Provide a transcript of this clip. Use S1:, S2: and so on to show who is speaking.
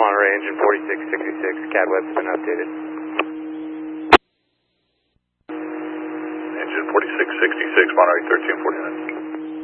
S1: Monterey, engine 4666, CAD web's been updated.
S2: Engine 4666, Monterey 1349.